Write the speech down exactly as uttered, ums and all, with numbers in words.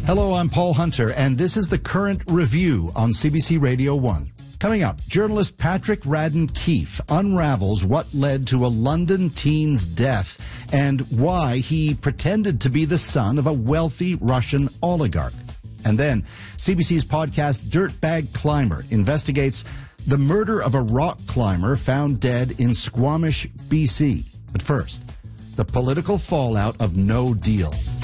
Hello, I'm Paul Hunter, and this is the Current Review on C B C Radio one. Coming up, journalist Patrick Radden Keefe unravels what led to a London teen's death and why he pretended to be the son of a wealthy Russian oligarch. And then, C B C's podcast Dirtbag Climber investigates the murder of a rock climber found dead in Squamish, B C. But first, the political fallout of No Deal.